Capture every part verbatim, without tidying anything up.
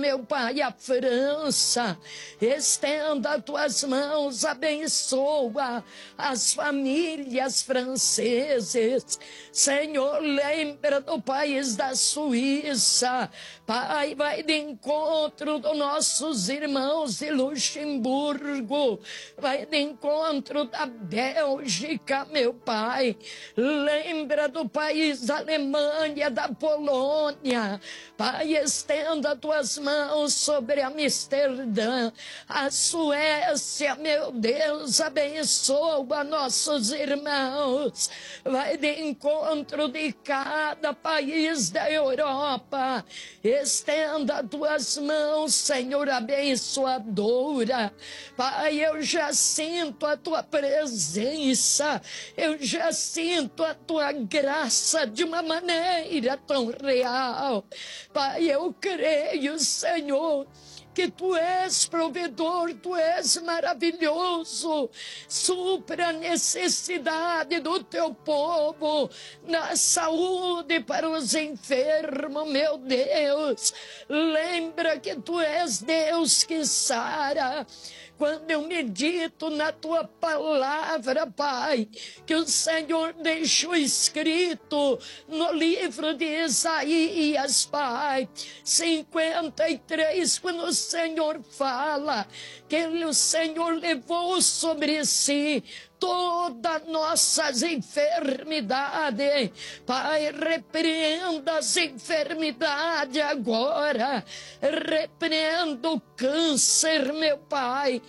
meu Pai, a França. Estenda as tuas mãos, abençoa as famílias franceses. Senhor, lembra do país da Suíça. Pai, vai de encontro dos nossos irmãos de Luxemburgo. Vai de encontro da Bélgica, meu Pai. Lembra do país da Alemanha, da Polônia. Pai, estenda tuas mãos sobre Amsterdã, a Suécia, meu Deus, abençoa nossos irmãos. Vai de encontro de cada país da Europa. Estenda tuas mãos, Senhor, abençoadora. Pai, eu já sinto a tua presença, eu já sinto a tua graça de uma maneira tão real. Pai, eu creio, Senhor, que Tu és provedor, Tu és maravilhoso. Supra a necessidade do Teu povo, na saúde para os enfermos, meu Deus. Lembra que Tu és Deus que sara. Quando eu medito na Tua palavra, Pai, que o Senhor deixou escrito no livro de Isaías, Pai, cinquenta e três, quando o Senhor fala que ele, o Senhor levou sobre si todas nossas enfermidades. Pai, repreenda as enfermidades agora. Repreenda o câncer, meu Pai.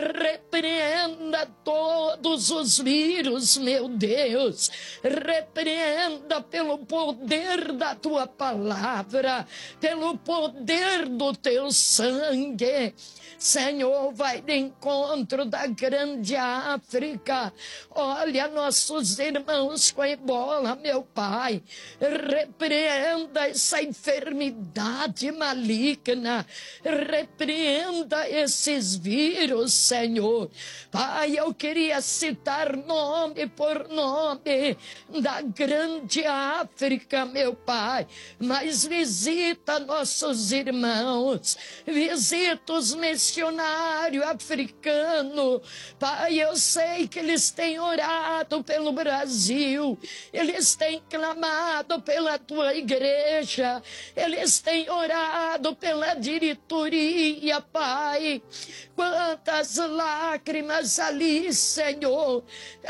Repreenda todos os vírus, meu Deus. Repreenda pelo poder da Tua palavra, pelo poder do Teu sangue. Senhor, vai de encontro da grande África. Olha nossos irmãos com ebola, meu Pai. Repreenda essa enfermidade maligna. Repreenda esses vírus, Senhor. Pai, eu queria citar nome por nome da grande África, meu Pai. Mas visita nossos irmãos. Visita os missionários africano. Pai, eu sei que eles têm orado pelo Brasil, eles têm clamado pela Tua igreja, eles têm orado pela diretoria, Pai. Quantas lágrimas ali, Senhor.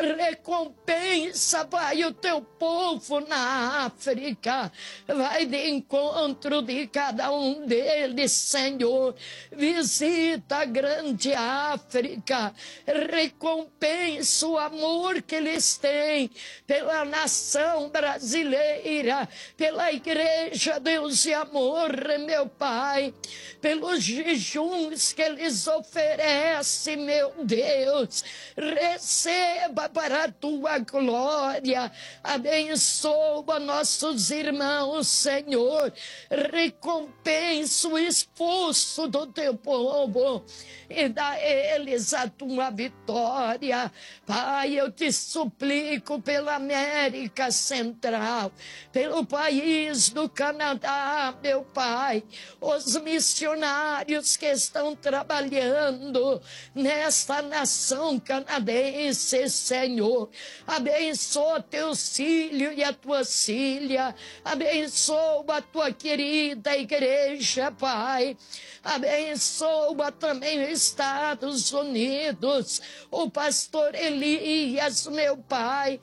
Recompensa, Pai, o Teu povo na África. Vai de encontro de cada um deles, Senhor. Visita a grande África, recompensa o amor que eles têm pela nação brasileira, pela igreja Deus e Amor, meu Pai, pelos jejuns que eles oferecem, meu Deus. Receba para a Tua glória, abençoa nossos irmãos, Senhor. Recompensa o esforço do Teu povo e dá a eles a Tua vitória. Pai, eu te suplico pela América Central, pelo país do Canadá, meu Pai, os missionários que estão trabalhando nesta nação canadense, Senhor. Abençoa Teus filhos e a Tua filha, abençoa a Tua querida igreja, Pai. Abençoa também os Estados Unidos, o pastor Elias, meu Pai,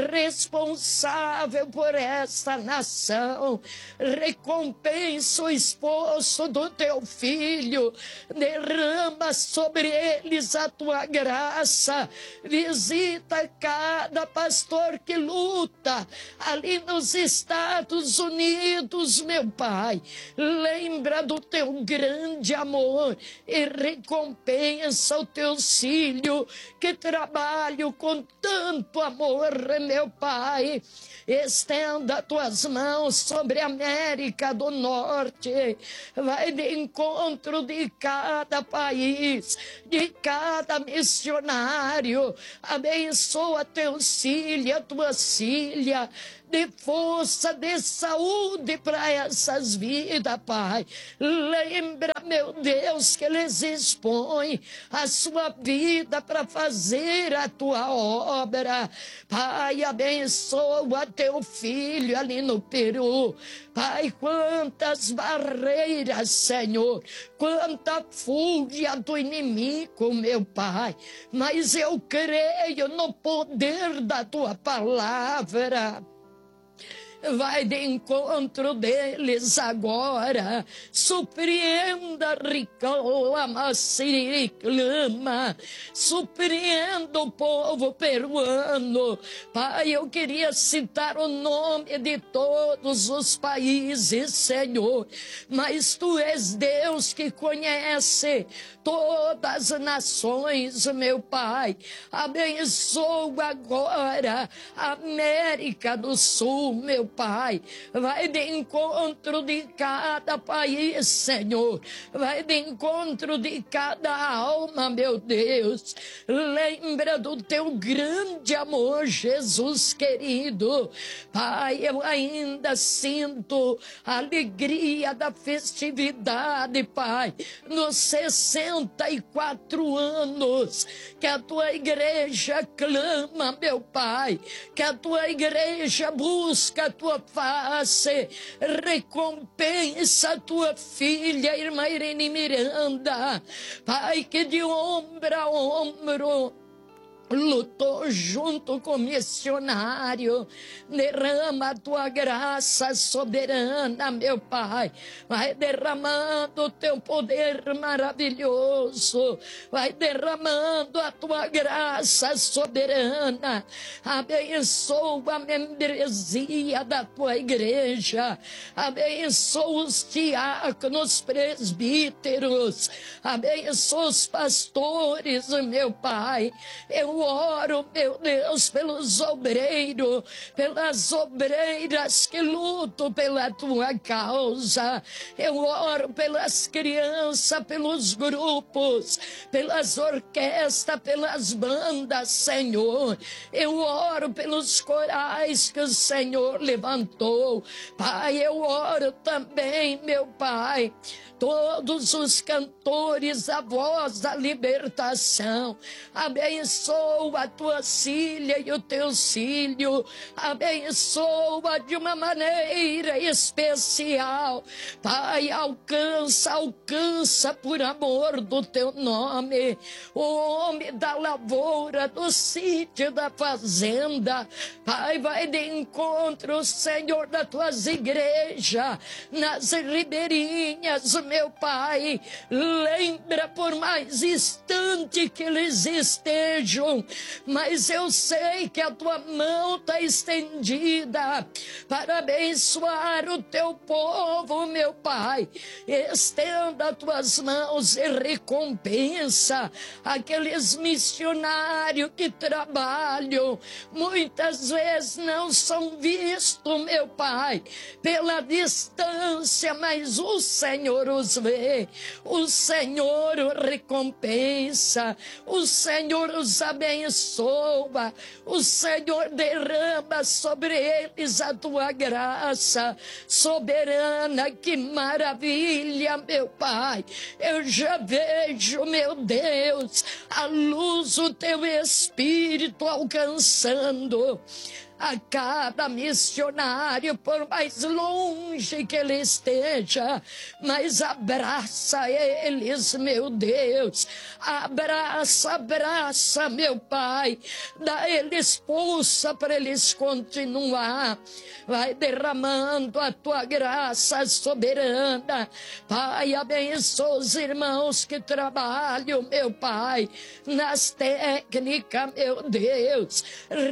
responsável por esta nação. Recompensa o esforço do Teu filho, derrama sobre eles a Tua graça. Visita cada pastor que luta ali nos Estados Unidos, meu Pai. Lembra do Teu grande de amor e recompensa o Teu filho que trabalham com tanto amor, meu Pai. Estenda Tuas mãos sobre a América do Norte. Vai de encontro de cada país, de cada missionário. Abençoa Teus filhos, Tuas filhas. dê força, dê saúde para essas vidas, Pai. Lembra, meu Deus, que eles expõem a sua vida para fazer a tua obra. Pai, abençoa teu filho ali no Peru. Pai, quantas barreiras, Senhor, quanta fúria do inimigo, meu Pai, mas eu creio no poder da tua palavra. Vai de encontro deles agora, surpreenda, reclama, se reclama, surpreenda o povo peruano. Pai, eu queria citar o nome de todos os países, Senhor, mas Tu és Deus que conhece todas as nações, meu Pai. Abençoa agora a América do Sul, meu Pai. Vai de encontro de cada país, Senhor. Vai de encontro de cada alma, meu Deus. Lembra do Teu grande amor, Jesus querido. Pai, eu ainda sinto a alegria da festividade, Pai, nos sessenta e quatro anos que a Tua igreja clama, meu Pai, que a Tua igreja busca a Tua face, recompensa a Tua filha, irmã Irene Miranda, Pai, que de ombro a ombro lutou junto com o missionário. Derrama a Tua graça soberana, meu Pai. Vai derramando o Teu poder maravilhoso. Vai derramando a Tua graça soberana. Abençoa a membresia da Tua igreja. Abençoa os diáconos, presbíteros. Abençoa os pastores, meu Pai. Eu oro, meu Deus, pelos obreiros, pelas obreiras que lutam pela Tua causa. Eu oro pelas crianças, pelos grupos, pelas orquestras, pelas bandas, Senhor. Eu oro pelos corais que o Senhor levantou. Pai, eu oro também, meu Pai, todos os cantores, a voz da libertação. Abençoa a Tua filha e o Teu filho. Abençoa de uma maneira especial. Pai, alcança, alcança por amor do Teu nome. O homem da lavoura, do sítio, da fazenda. Pai, vai de encontro, Senhor, das Tuas igrejas, nas ribeirinhas, meu Pai. Lembra por mais instante que eles estejam, mas eu sei que a Tua mão está estendida para abençoar o Teu povo, meu Pai. Estenda as Tuas mãos e recompensa aqueles missionários que trabalham, muitas vezes não são vistos, meu Pai, pela distância, mas o Senhor os vê, o Senhor os recompensa, o Senhor os abençoa, o Senhor derrama sobre eles a Tua graça soberana. Que maravilha, meu Pai. Eu já vejo, meu Deus, a luz do Teu Espírito alcançando a cada missionário, por mais longe que ele esteja, mas abraça eles, meu Deus, abraça, abraça, meu Pai, dá eles força para eles continuar. Vai derramando a Tua graça soberana, Pai. Abençoa os irmãos que trabalham, meu Pai, nas técnicas, meu Deus,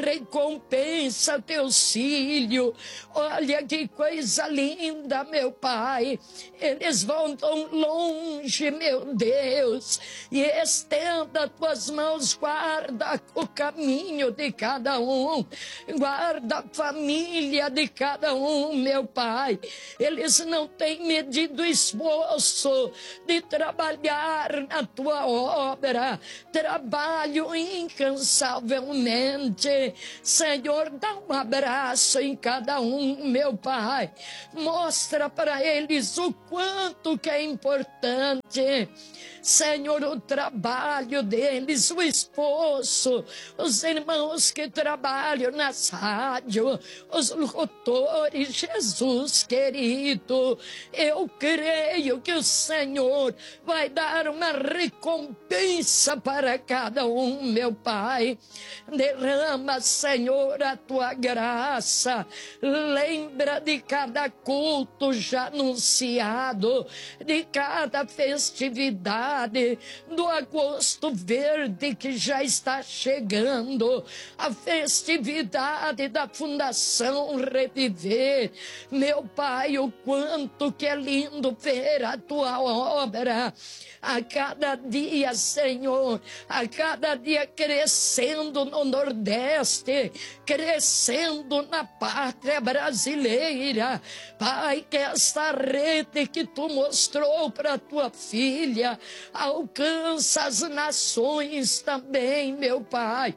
recompensa Teus filhos. Olha que coisa linda, meu Pai. Eles vão tão longe, meu Deus, e estenda Tuas mãos, guarda o caminho de cada um, guarda a família de cada um, meu Pai. Eles não têm medido esforço de trabalhar na Tua obra, trabalho incansavelmente. Senhor, dá Dá um abraço em cada um, meu Pai. Mostra para eles o quanto que é importante, Senhor, o trabalho deles, o esforço, os irmãos que trabalham nas rádios, os locutores. Jesus querido, eu creio que o Senhor vai dar uma recompensa para cada um, meu Pai. Derrama, Senhor, a tua graça. Lembra de cada culto já anunciado, de cada festividade, do agosto verde que já está chegando, a festividade da Fundação Reviver. Meu Pai, o quanto que é lindo ver a tua obra a cada dia, Senhor, a cada dia crescendo no Nordeste, crescendo na pátria brasileira. Pai, que esta rede que tu mostrou para tua filha alcança as nações também, meu Pai.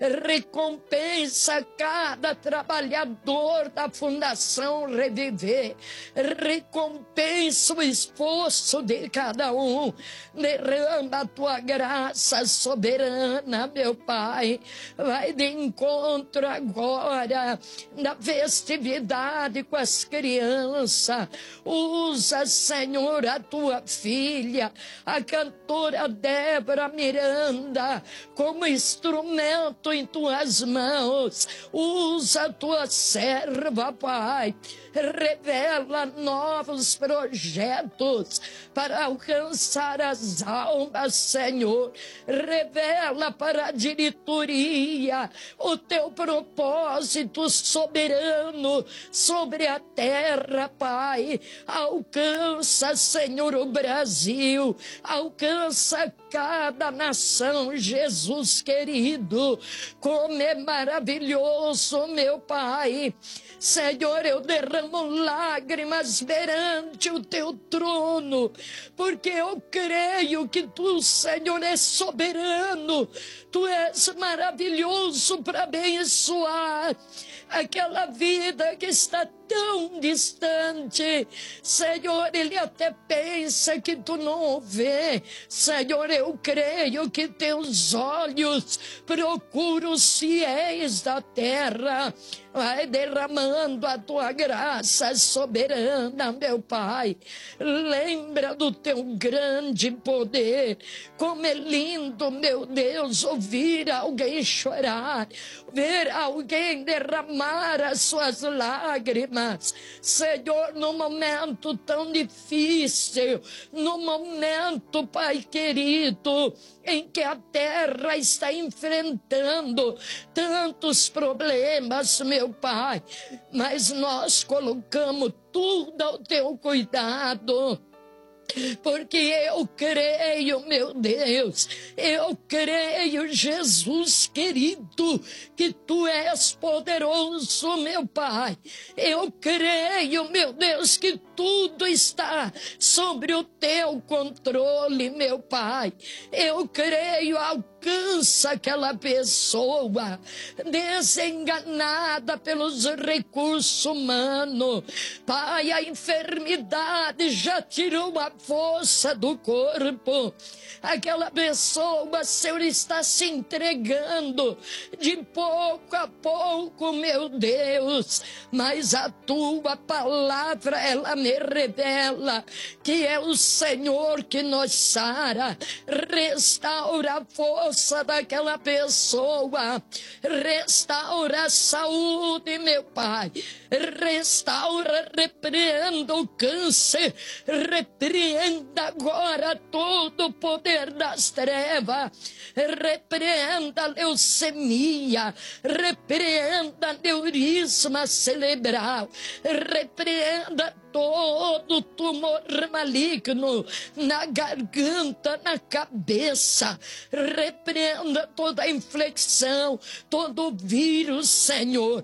Recompensa cada trabalhador da Fundação Reviver, recompensa o esforço de cada um. Derrama a tua graça soberana, meu Pai. Vai de encontro agora na festividade com as crianças. Usa, Senhor, a tua filha, a cantora Débora Miranda, como instrumento em tuas mãos. Usa a tua serva, Pai. Revela novos projetos para alcançar as almas, Senhor. Revela para a diretoria o teu propósito soberano sobre a terra, Pai. Alcança, Senhor, o Brasil. Alcança cada nação, Jesus querido. Como é maravilhoso, meu Pai. Senhor, eu derramo lágrimas perante o teu trono, porque eu creio que tu, Senhor, és soberano. Tu és maravilhoso para abençoar aquela vida que está tão distante. Senhor, ele até pensa que tu não o vê. Senhor, eu creio que teus olhos procuram os fiéis da terra. Vai derramando a tua graça soberana, meu Pai. Lembra do teu grande poder. Como é lindo, meu Deus, ouvir alguém chorar, ver alguém derramar as suas lágrimas. Senhor, num momento tão difícil, num momento, Pai querido, em que a terra está enfrentando tantos problemas, meu Pai, mas nós colocamos tudo ao teu cuidado. Porque eu creio, meu Deus, eu creio, Jesus querido, que tu és poderoso, meu Pai. Eu creio, meu Deus, que tudo está sobre o teu controle, meu Pai. Eu creio, alcança aquela pessoa desenganada pelos recursos humanos. Pai, a enfermidade já tirou a força do corpo. Aquela pessoa, Senhor, está se entregando de pouco a pouco, meu Deus. Mas a tua palavra, ela me revela que é o Senhor que nos sara. Restaura a força daquela pessoa. Restaura a saúde, meu Pai. Restaura, repreenda o câncer. Repreenda agora todo o poder das trevas. Repreenda a leucemia. Repreenda aneurisma cerebral. Repreenda todo tumor maligno na garganta, na cabeça. Repreenda toda inflexão, todo vírus, Senhor.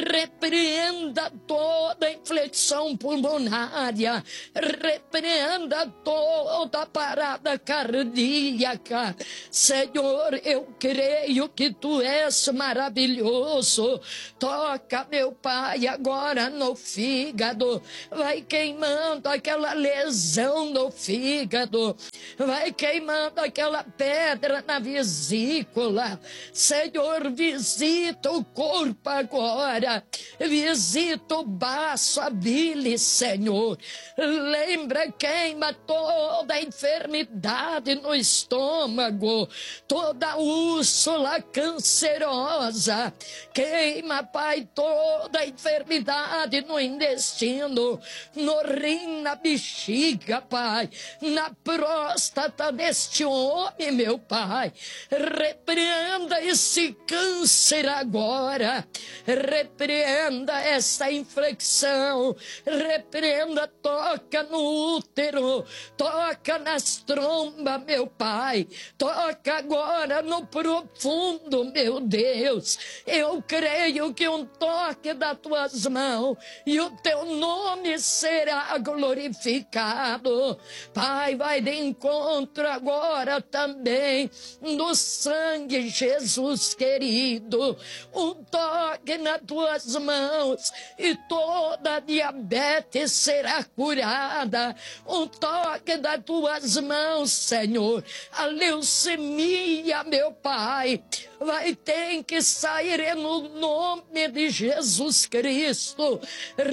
Repreenda toda inflexão pulmonária. Repreenda toda parada cardíaca. Senhor, eu creio que Tu és maravilhoso. Toca, meu Pai, agora no fígado. Vai queimando aquela lesão no fígado. Vai queimando aquela pedra na vesícula. Senhor, visita o corpo agora. Visita o baço, a bile, Senhor. Lembra, queima toda a enfermidade no estômago, toda úrsula cancerosa. Queima, Pai, toda a enfermidade no intestino, no rim, na bexiga, Pai, na próstata deste homem, meu Pai. Repreenda esse câncer agora. Repreenda essa infecção. Repreenda, toca no útero, toca nas trombas, meu Pai. Toca agora no profundo, meu Deus. Eu creio que um toque das tuas mãos e o teu nome será glorificado. Pai, vai de encontro agora também no sangue, Jesus querido. Um toque nas tuas mãos e toda diabetes será curada. Um toque das tuas mãos, Senhor. A leucemia, meu Pai, vai ter que sair no nome de Jesus Cristo.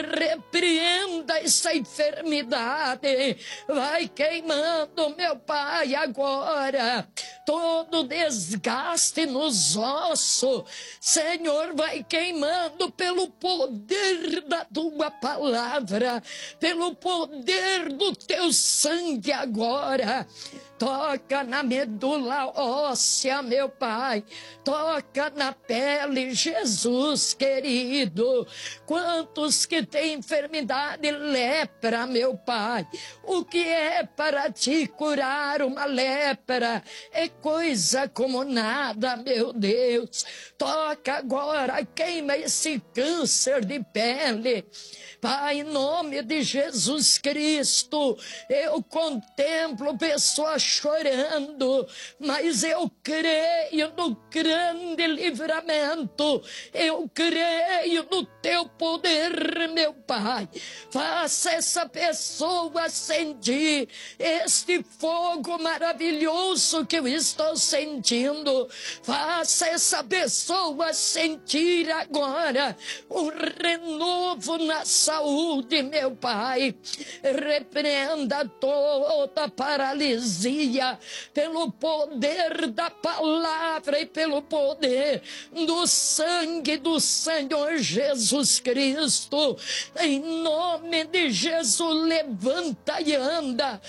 Repreenda essa enfermidade. Vai queimando, meu Pai, agora todo desgaste nos ossos. Senhor, vai queimando pelo poder da tua palavra, pelo poder do teu sangue agora. Toca na medula óssea, meu Pai. Toca na pele, Jesus querido. Quantos que têm enfermidade, lepra, meu Pai. O que é para te curar uma lepra? É coisa como nada, meu Deus. Toca agora, queima esse câncer de pele. Pai, em nome de Jesus Cristo, eu contemplo pessoas chorando, mas eu creio no grande livramento. Eu creio no teu poder, meu Pai. Faça essa pessoa sentir este fogo maravilhoso que eu estou sentindo. Faça essa pessoa sentir agora um renovo na saúde, meu Pai. Repreenda toda paralisia pelo poder da palavra e pelo poder do sangue do Senhor Jesus Cristo. Em nome de Jesus, levanta e anda.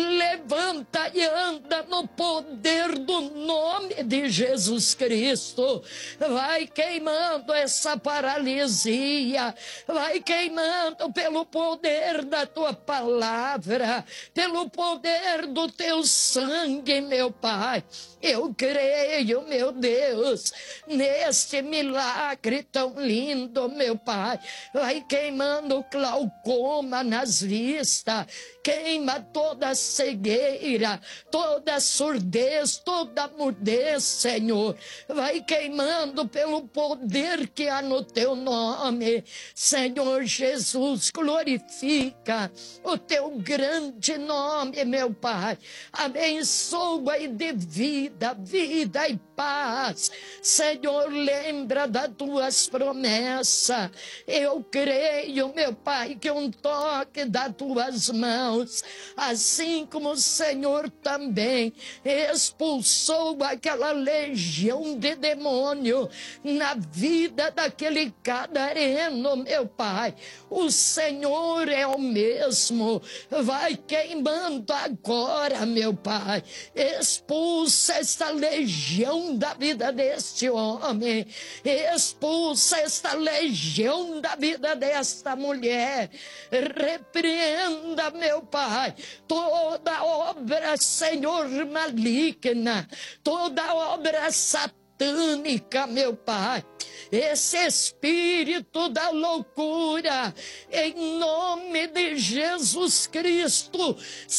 Levanta e anda no poder do nome de Jesus Cristo. Vai queimando essa paralisia. Vai queimando pelo poder da tua palavra, pelo poder do teu sangue, meu Pai. Eu creio, meu Deus, neste milagre tão lindo, meu Pai. Vai queimando glaucoma nas vistas, queima toda cegueira, toda surdez, toda mudez, Senhor. Vai queimando pelo poder que há no teu nome, Senhor Jesus. Glorifica o teu grande nome, meu Pai. Abençoa e dê vida, vida e paz. Senhor, lembra das tuas promessas. Eu creio, meu Pai, que um toque das tuas mãos, assim como o Senhor também expulsou aquela legião de demônio na vida daquele gadareno, meu Pai. O Senhor é o mesmo. Vai queimando agora, meu Pai. Expulsa esta legião da vida deste homem. Expulsa esta legião da vida desta mulher. Repreenda, meu Pai, toda obra, Senhor, maligna, toda obra satânica, meu Pai. Esse espírito da loucura, em nome de Jesus Cristo,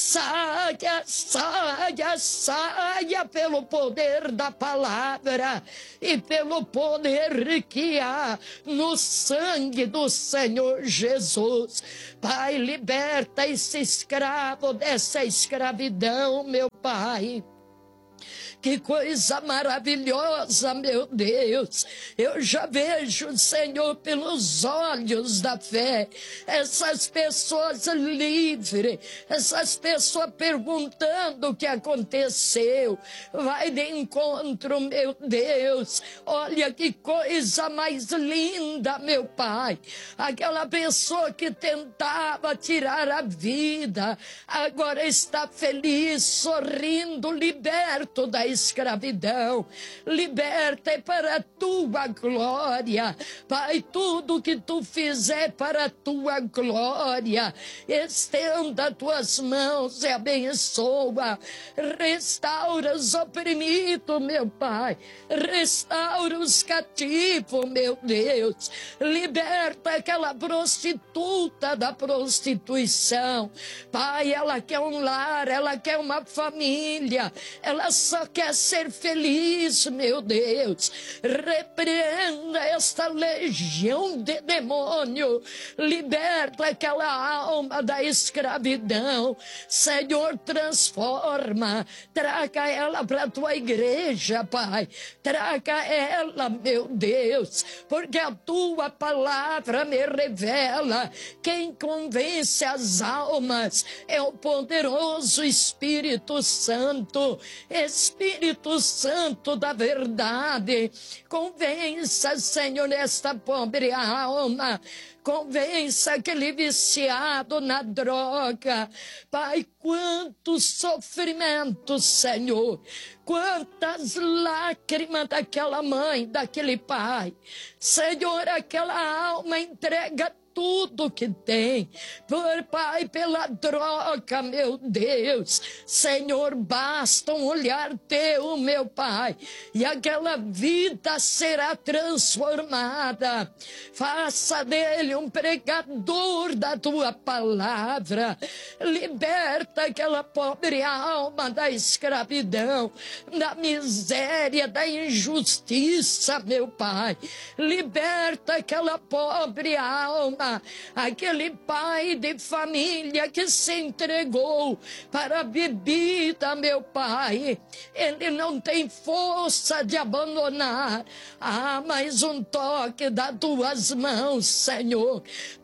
saia, saia, saia pelo poder da palavra e pelo poder que há no sangue do Senhor Jesus. Pai, liberta esse escravo dessa escravidão, meu Pai. Que coisa maravilhosa, meu Deus. Eu já vejo, Senhor, pelos olhos da fé, essas pessoas livres, essas pessoas perguntando o que aconteceu. Vai de encontro, meu Deus. Olha que coisa mais linda, meu Pai. Aquela pessoa que tentava tirar a vida, agora está feliz, sorrindo, liberto da escravidão. Liberta para a tua glória, Pai. Tudo que tu fizer para a tua glória, estenda tuas mãos e abençoa. Restaura os oprimidos, meu Pai. Restaura os cativos, meu Deus. Liberta aquela prostituta da prostituição, Pai. Ela quer um lar, ela quer uma família, ela só quer quer ser feliz, meu Deus. Repreenda esta legião de demônio. Liberta aquela alma da escravidão. Senhor, transforma. Traga ela para a tua igreja, Pai. Traga ela, meu Deus. Porque a tua palavra me revela. Quem convence as almas é o poderoso Espírito Santo. Espírito Espírito Santo da verdade, convença, Senhor, esta pobre alma. Convença aquele viciado na droga. Pai, quantos sofrimentos, Senhor. Quantas lágrimas daquela mãe, daquele pai. Senhor, aquela alma entrega tudo que tem, por Pai, pela droga, meu Deus. Senhor, basta um olhar teu, meu Pai, e aquela vida será transformada. Faça dele um pregador da tua palavra. Liberta aquela pobre alma da escravidão, da miséria, da injustiça, meu Pai. Liberta aquela pobre alma, aquele pai de família que se entregou para a bebida, meu Pai. Ele não tem força de abandonar. Ah, mas um toque das tuas mãos, Senhor.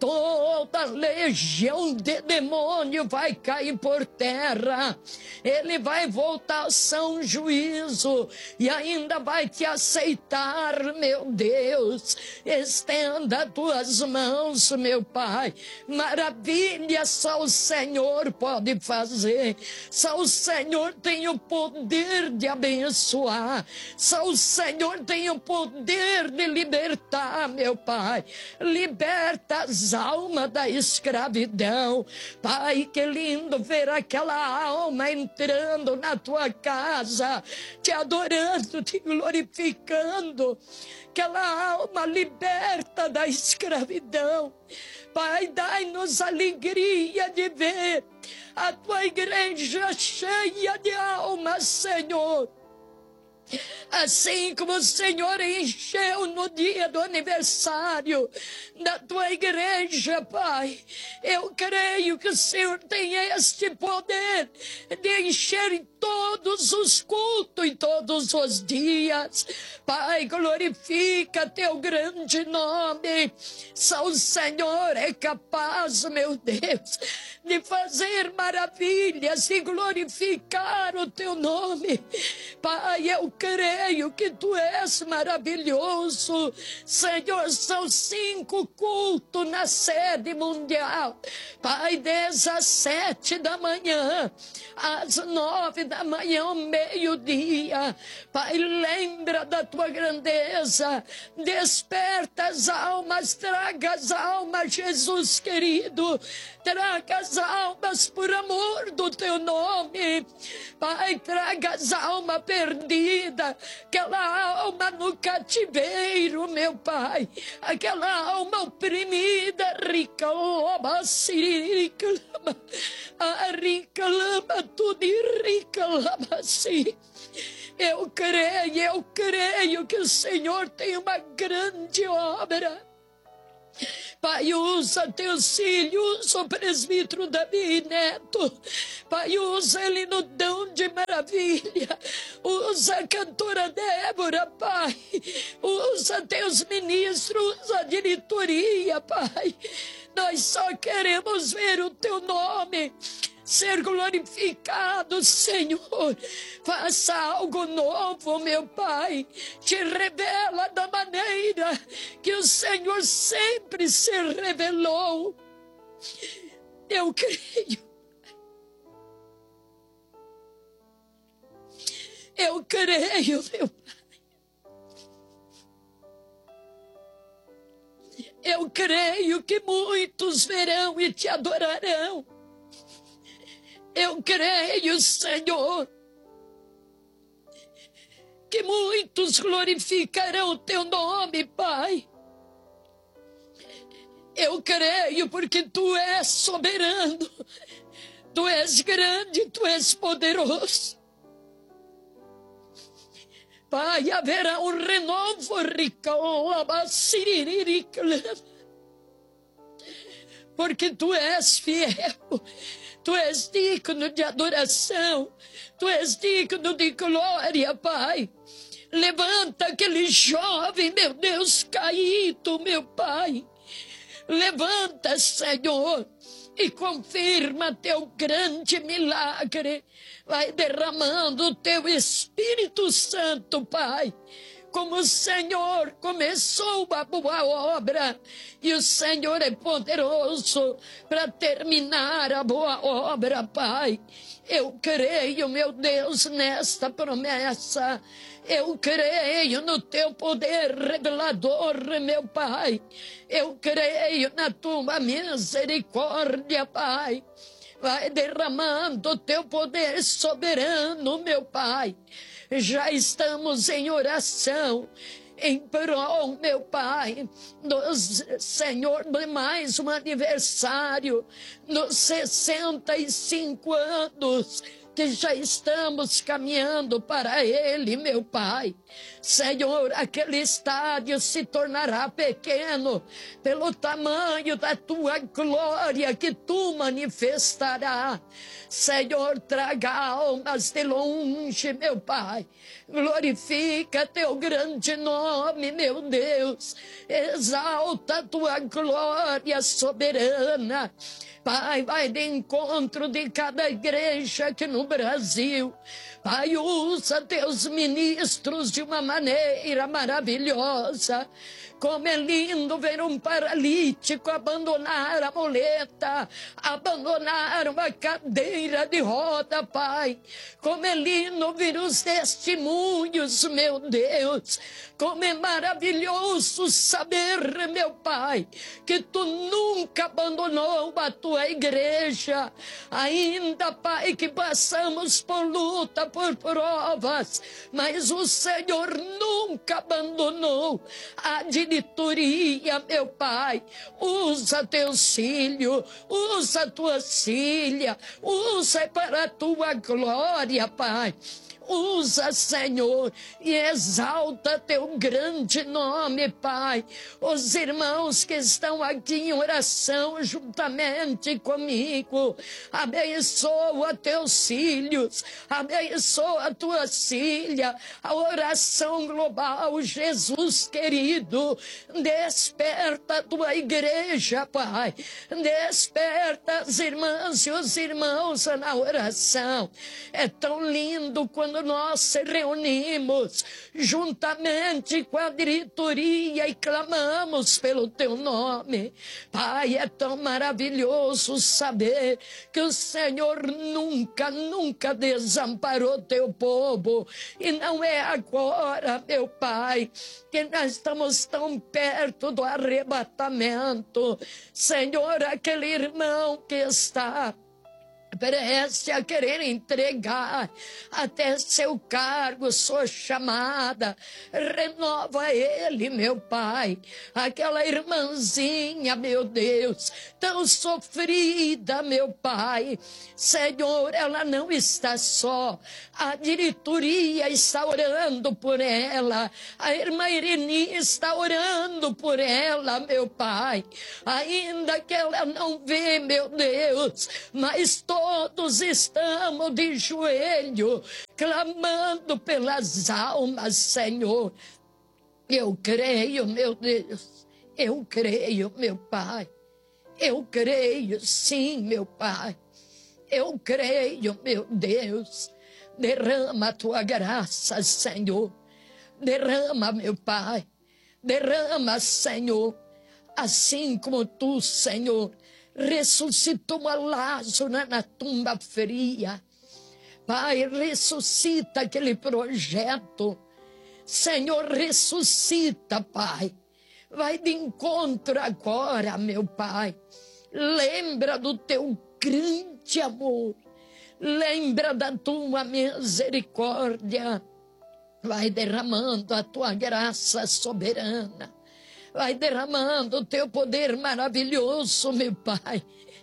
Toda legião de demônio vai cair por terra. Ele vai voltar ao são juízo e ainda vai te aceitar, meu Deus. Estenda as tuas mãos, meu Pai. Maravilha só o Senhor pode fazer. Só o Senhor tem o poder de abençoar. Só o Senhor tem o poder de libertar, meu Pai. Liberta as almas da escravidão. Pai, que lindo ver aquela alma entrando na tua casa, te adorando, te glorificando. Aquela alma liberta da escravidão. Pai, dai-nos alegria de ver a tua igreja cheia de almas, Senhor. Assim como o Senhor encheu no dia do aniversário da tua igreja, Pai, eu creio que o Senhor tem este poder de encher todos os cultos, em todos os dias. Pai, glorifica teu grande nome. Só o Senhor é capaz, meu Deus, de fazer maravilhas e glorificar o teu nome. Pai, eu creio que tu és maravilhoso. Senhor, são cinco cultos na sede mundial. Pai, desde as sete da manhã, às nove da manhã, ao meio-dia. Pai, lembra da tua grandeza. Desperta as almas, traga as almas, Jesus querido. Traga as almas por amor do teu nome. Pai, traga as almas perdidas. Aquela alma no cativeiro, meu Pai. Aquela alma oprimida. Rica lama, sirica lama. A rica lama, tudo e rica lama, sim. Eu creio, eu creio que o Senhor tem uma grande obra. Pai, usa teus filhos, usa o presbítero Davi Neto. Pai, usa ele no dom de maravilha. Usa a cantora Débora, Pai. Usa teus ministros, usa a diretoria, Pai. Nós só queremos ver o teu nome ser glorificado, Senhor. Faça algo novo, meu Pai. Te revela da maneira que o Senhor sempre se revelou. Eu creio. Eu creio, meu Pai. Eu creio que muitos verão e te adorarão. Eu creio, Senhor, que muitos glorificarão o teu nome, Pai. Eu creio porque tu és soberano, tu és grande, tu és poderoso. Pai, haverá um renovo, porque tu és fiel. Tu és digno de adoração. Tu és digno de glória, Pai. Levanta aquele jovem, meu Deus, caído, meu Pai. Levanta, Senhor, e confirma teu grande milagre. Vai derramando o teu Espírito Santo, Pai. Como o Senhor começou a boa obra, e o Senhor é poderoso para terminar a boa obra, Pai. Eu creio, meu Deus, nesta promessa. Eu creio no teu poder revelador, meu Pai. Eu creio na tua misericórdia, Pai. Vai derramando o teu poder soberano, meu Pai. Já estamos em oração, em prol, meu Pai, dos, Senhor, de mais um aniversário, nos sessenta e cinco anos, que já estamos caminhando para ele, meu Pai. Senhor, aquele estádio se tornará pequeno pelo tamanho da tua glória que tu manifestará. Senhor, traga almas de longe, meu Pai. Glorifica teu grande nome, meu Deus. Exalta tua glória soberana. Pai, vai de encontro de cada igreja aqui no Brasil. Pai, usa teus ministros de uma maneira maravilhosa. Como é lindo ver um paralítico abandonar a muleta, abandonar uma cadeira de roda, Pai. Como é lindo ver os testemunhos, meu Deus. Como é maravilhoso saber, meu Pai, que tu nunca abandonou a tua igreja. Ainda, Pai, que passamos por luta, por provas, mas o Senhor nunca abandonou a diretoria, meu Pai. Usa teus filhos, usa tuas filhas, usa para a tua glória, Pai. Usa, Senhor, e exalta teu grande nome, Pai. Os irmãos que estão aqui em oração juntamente comigo, abençoa teus filhos, abençoa tua filha, a oração global, Jesus querido, desperta a tua igreja, Pai, desperta as irmãs e os irmãos na oração. É tão lindo quando nós se reunimos juntamente com a diretoria e clamamos pelo teu nome. Pai, é tão maravilhoso saber que o Senhor nunca, nunca desamparou teu povo. E não é agora, meu Pai, que nós estamos tão perto do arrebatamento. Senhor, aquele irmão que está preste a querer entregar até seu cargo, sua chamada, renova ele, meu Pai. Aquela irmãzinha, meu Deus, tão sofrida, meu Pai, Senhor, ela não está só, a diretoria está orando por ela, a irmã Irene está orando por ela, meu Pai, ainda que ela não vê, meu Deus, mas todos Todos estamos de joelho, clamando pelas almas, Senhor. Eu creio, meu Deus, eu creio, meu Pai. Eu creio, sim, meu Pai. Eu creio, meu Deus. Derrama a tua graça, Senhor. Derrama, meu Pai. Derrama, Senhor. Assim como tu, Senhor, ressuscitou a Lázaro na tumba fria. Pai, ressuscita aquele projeto. Senhor, ressuscita, Pai. Vai de encontro agora, meu Pai. Lembra do teu grande amor. Lembra da tua misericórdia. Vai derramando a tua graça soberana. Vai derramando o teu poder maravilhoso, meu Pai.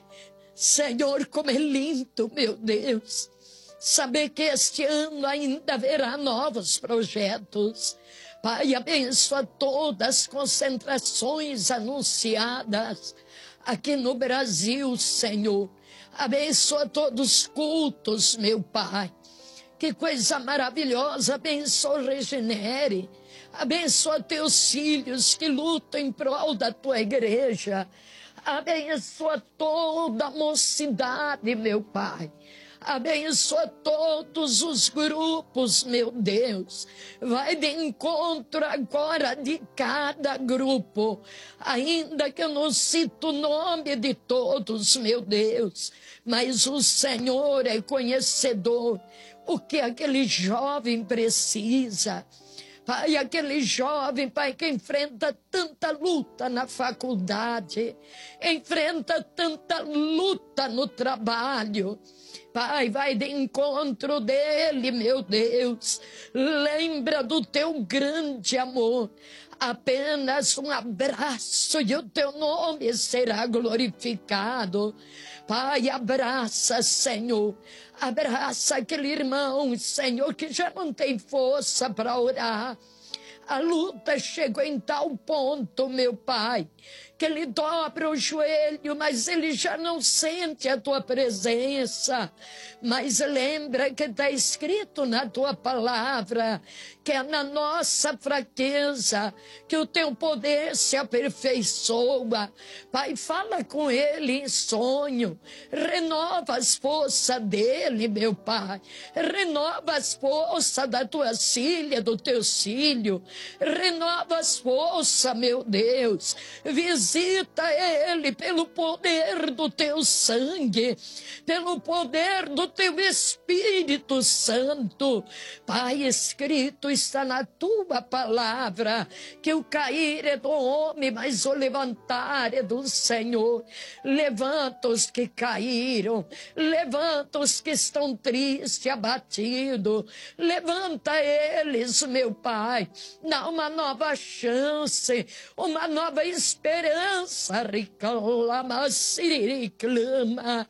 Senhor, como é lindo, meu Deus, saber que este ano ainda haverá novos projetos. Pai, abençoa todas as concentrações anunciadas aqui no Brasil, Senhor. Abençoa todos os cultos, meu Pai. Que coisa maravilhosa, abençoa o Regenere. Abençoa teus filhos que lutam em prol da tua igreja. Abençoa toda a mocidade, meu Pai. Abençoa todos os grupos, meu Deus. Vai de encontro agora de cada grupo. Ainda que eu não cito o nome de todos, meu Deus. Mas o Senhor é conhecedor. O que aquele jovem precisa. Pai, aquele jovem, Pai, que enfrenta tanta luta na faculdade, enfrenta tanta luta no trabalho. Pai, vai de encontro dele, meu Deus. Lembra do teu grande amor. Apenas um abraço e o teu nome será glorificado. Pai, abraça, Senhor. Abraça aquele irmão, Senhor, que já não tem força para orar. A luta chegou em tal ponto, meu Pai, que ele dobra o joelho, mas ele já não sente a tua presença. Mas lembra que está escrito na tua palavra, que é na nossa fraqueza que o teu poder se aperfeiçoa. Pai, fala com ele em sonho, renova as forças dele, meu Pai, renova as forças da tua filha, do teu filho, renova as forças, meu Deus, visita ele pelo poder do teu sangue, pelo poder do teu Espírito Santo. Pai, escrito está na tua palavra que o cair é do homem, mas o levantar é do Senhor. Levanta os que caíram, levanta os que estão tristes, abatidos, levanta eles, meu Pai, dá uma nova chance, uma nova esperança. Reclama, se reclama.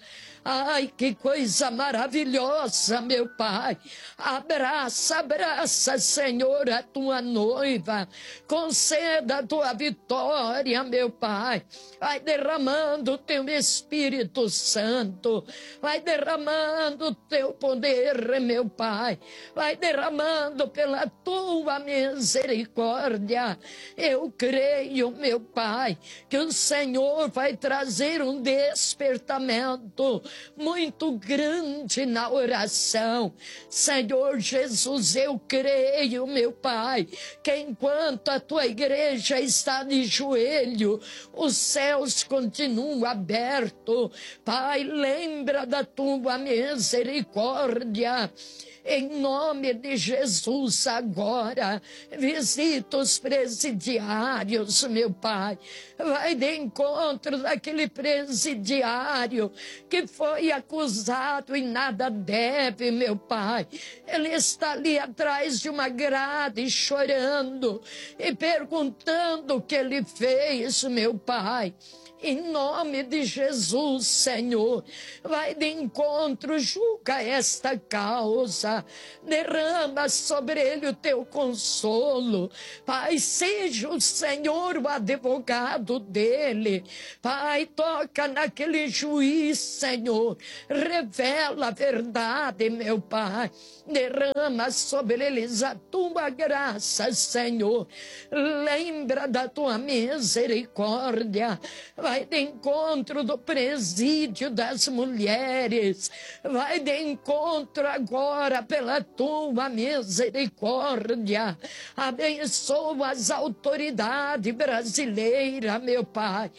Ai, que coisa maravilhosa, meu Pai. Abraça, abraça, Senhor, a tua noiva. Conceda a tua vitória, meu Pai. Vai derramando o teu Espírito Santo. Vai derramando o teu poder, meu Pai. Vai derramando pela tua misericórdia. Eu creio, meu Pai, que o Senhor vai trazer um despertamento muito grande na oração. Senhor Jesus, eu creio, meu Pai, que enquanto a tua igreja está de joelho, os céus continuam abertos. Pai, lembra da tua misericórdia. Em nome de Jesus, agora, visita os presidiários, meu Pai. Vai de encontro daquele presidiário que foi acusado e nada deve, meu Pai. Ele está ali atrás de uma grade chorando e perguntando o que ele fez, meu Pai. Em nome de Jesus, Senhor, vai de encontro, julga esta causa, derrama sobre ele o teu consolo. Pai, seja o Senhor o advogado dele. Pai, toca naquele juiz, Senhor, revela a verdade, meu Pai. Derrama sobre eles a tua graça, Senhor. Lembra da tua misericórdia. Vai de encontro do presídio das mulheres. Vai de encontro agora pela tua misericórdia. Abençoa as autoridades brasileiras, meu Pai.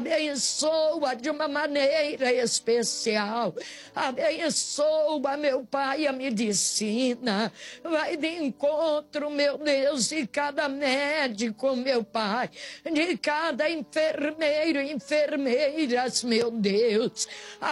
Abençoa de uma maneira especial. Abençoa, meu Pai, a medicina. Vai de encontro, meu Deus, de cada médico, meu Pai. De cada enfermeiro e enfermeiras, meu Deus.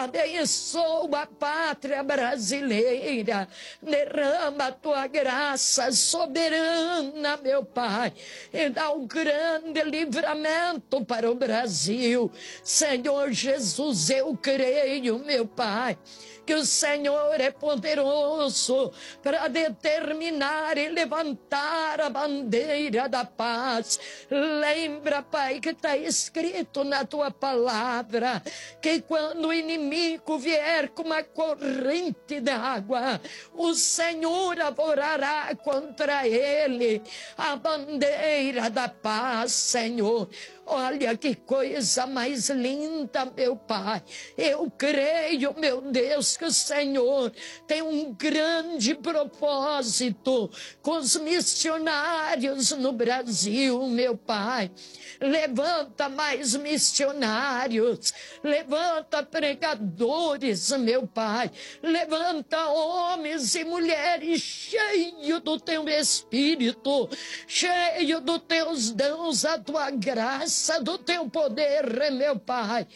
Abençoa a pátria brasileira. Derrama a tua graça soberana, meu Pai. E dá um grande livramento para o Brasil. Senhor Jesus, eu creio, meu Pai, que o Senhor é poderoso para determinar e levantar a bandeira da paz. Lembra, Pai, que está escrito na tua palavra, que quando o inimigo vier com uma corrente de água, o Senhor avorará contra ele a bandeira da paz, Senhor. Olha que coisa mais linda, meu Pai. Eu creio, meu Deus, que o Senhor tem um grande propósito com os missionários no Brasil, meu Pai. Levanta mais missionários, levanta pregadores, meu Pai. Levanta homens e mulheres cheios do teu Espírito, cheios dos teus dons, a tua graça, do teu poder, meu Pai.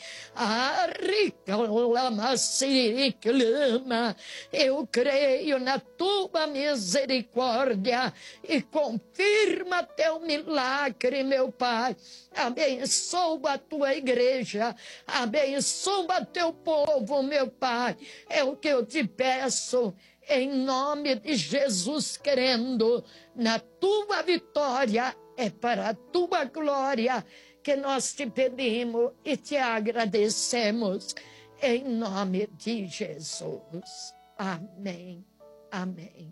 Eu creio na tua misericórdia e confirma teu milagre, meu Pai. Abençoa a tua igreja, abençoa teu povo, meu Pai. É o que eu te peço, em nome de Jesus, querendo na tua vitória, é para a tua glória que nós te pedimos e te agradecemos, em nome de Jesus. Amém, amém.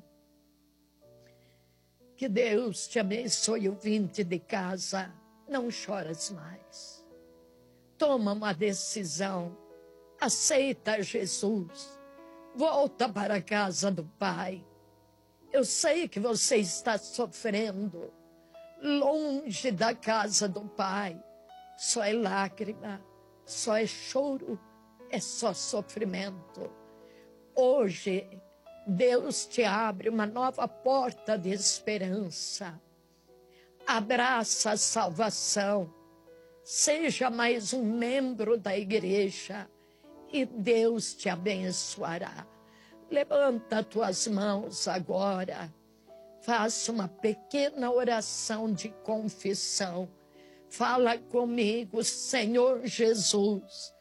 Que Deus te abençoe, ouvinte de casa. Não choras mais. Toma uma decisão. Aceita Jesus. Volta para a casa do Pai. Eu sei que você está sofrendo longe da casa do Pai. Só é lágrima, só é choro, é só sofrimento. Hoje, Deus te abre uma nova porta de esperança. Abraça a salvação. Seja mais um membro da igreja e Deus te abençoará. Levanta tuas mãos agora. Faça uma pequena oração de confissão. Fala comigo, Senhor Jesus.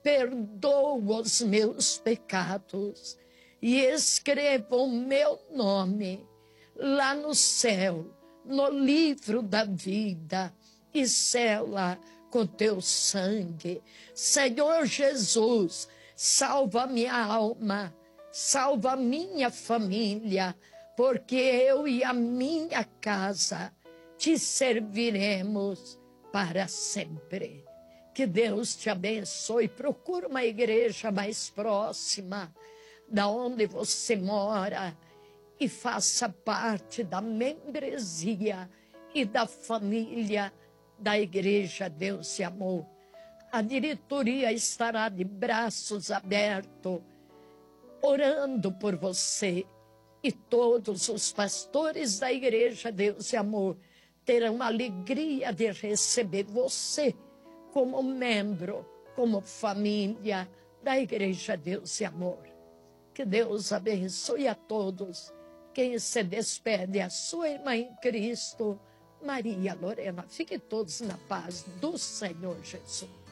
perdoa os meus pecados e escreva o meu nome lá no céu, no livro da vida, e sela com teu sangue. Senhor Jesus, salva minha alma, salva minha família, porque eu e a minha casa te serviremos para sempre. Que Deus te abençoe. Procura uma igreja mais próxima da onde você mora e faça parte da membresia e da família da Igreja Deus e Amor. A diretoria estará de braços abertos, orando por você, e todos os pastores da Igreja Deus e Amor terão a alegria de receber você como membro, como família da Igreja Deus e Amor. Que Deus abençoe a todos. Quem se despede é a sua irmã em Cristo, Maria Lorena. Fiquem todos na paz do Senhor Jesus.